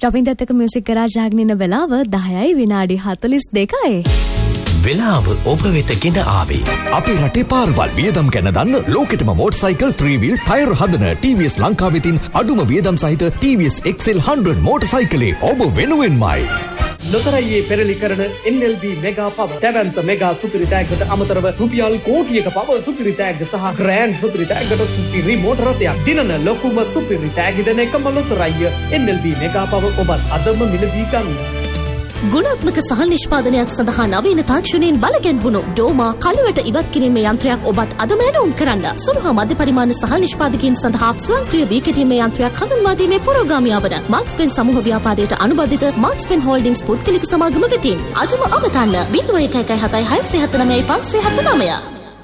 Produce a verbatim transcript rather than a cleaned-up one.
රවින්දත් එක්ක music garage අහගෙන ඉන්න වෙලාව දහයයි විනාඩි හතළිස් දෙකයි. වෙලාව ඔබ වෙත ගෙන ආවේ. අපේ රටේ පාරවල් වියදම් ගැන දන්න ලෝකෙටම මෝටර්සයිකල් three wheel ටයර් හදන T V S ලංකාවේ තින් අඩුම වියදම් සහිත T V S X L one hundred මෝටර්සයිකලේ ඔබ වෙනුවෙන්මයි. ලොතරැයියේ පෙරලි කරන N L B mega power දැවැන්ත මෙගා සුපිරි ටැග්ගට අමතරව රුපියල් කෝටියක පවර් සුපිරි ටැග් සහ ග්‍රෑන්ඩ් සුපිරි ටැග්ගට සුපිරි මෝටර රථයක් දිනන ලොකුම සුපිරි ටැග් දෙන එකම ලොතරැයිය N L B mega power ඔබත් අදම මිලදී ගන්න. ගුණාත්මක සහල් නිෂ්පාදනයක් සඳහා නවීන තාක්ෂණයෙන් බලගැන්වුණු ඩෝමා කළුවට ඉවත් කිරීමේ යන්ත්‍රයක් ඔබත් අදම ඇනවුම් කරන්න. සුළු හා මධ්‍ය පරිමාණ සහල් නිෂ්පාදකයන් සඳහා ස්වයංක්‍රීය වී කෙටීමේ යන්ත්‍රයක් හඳුන්වා දීමේ පුරෝගාමී අවන මාක්ස් පෙන් සමූහ ව්‍යාපාරයට අනුබද්ධිත මාක්ස් පෙන් හෝල්ඩින්ග්ස් පුද්ගලික සමාගම වෙතින් අදම අමතන්න zero one one seven seven nine five seven nine.